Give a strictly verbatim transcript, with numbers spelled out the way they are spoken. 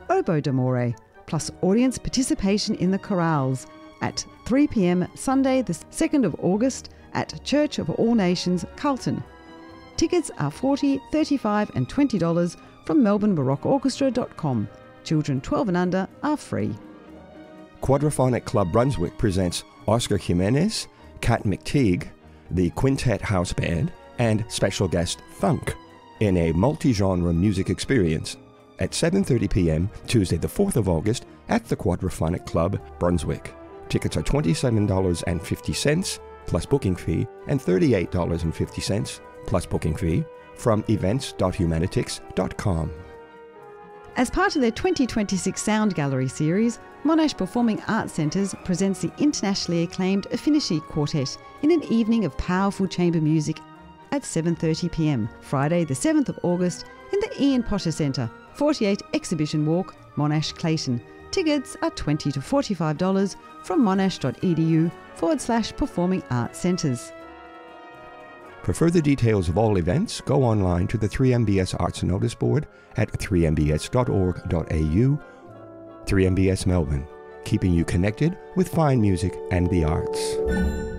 Oboe d'Amore, plus audience participation in the chorales at three p m Sunday the second of August at Church of All Nations, Carlton. Tickets are forty dollars, thirty-five dollars and twenty dollars from melbourne baroque orchestra dot com. Children twelve and under are free. Quadraphonic Club Brunswick presents Oscar Jimenez, Kat McTeague, the Quintet House Band, and special guest Thunk in a multi-genre music experience at seven thirty p m Tuesday the fourth of August at the Quadraphonic Club Brunswick. Tickets are twenty-seven dollars and fifty cents plus booking fee and thirty-eight dollars and fifty cents plus booking fee from events dot humanitix dot com. As part of their twenty twenty-six Sound Gallery series, Monash Performing Arts Centres presents the internationally acclaimed Affinity Quartet in an evening of powerful chamber music at seven thirty p m Friday the seventh of August in the Ian Potter Centre, forty-eight Exhibition Walk, Monash, Clayton. Tickets are twenty to forty-five dollars from monash.edu forward slash performing arts centres. For further details of all events, go online to the three M B S Arts Notice Board at three m b s dot org dot a u. three M B S Melbourne, keeping you connected with fine music and the arts.